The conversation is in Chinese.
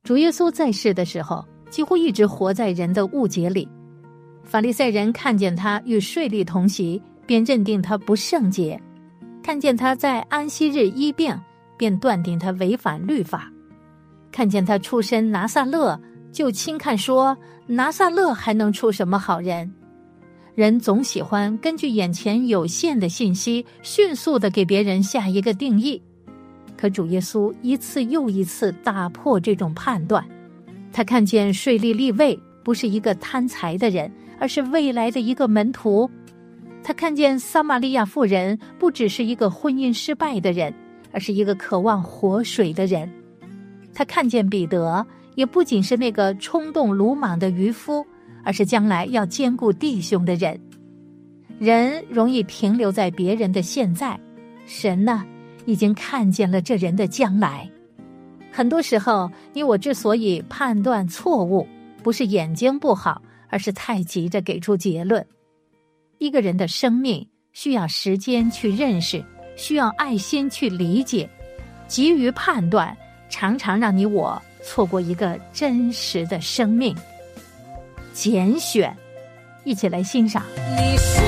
主耶稣在世的时候，几乎一直活在人的误解里。法利赛人看见他与税吏同席，便认定他不圣洁；看见他在安息日医病，便断定他违反律法；看见他出身拿撒勒，就轻看说拿撒勒还能出什么好人。人总喜欢根据眼前有限的信息，迅速地给别人下一个定义。可主耶稣一次又一次打破这种判断。他看见税吏利未不是一个贪财的人，而是未来的一个门徒。他看见撒玛利亚妇人不只是一个婚姻失败的人，而是一个渴望活水的人。他看见彼得也不仅是那个冲动鲁莽的渔夫，而是将来要兼顾弟兄的人。人容易停留在别人的现在，神呢，已经看见了这人的将来。很多时候，你我之所以判断错误，不是眼睛不好，而是太急着给出结论。一个人的生命需要时间去认识，需要爱心去理解，急于判断常常让你我错过一个真实的生命。拣选，一起来欣赏。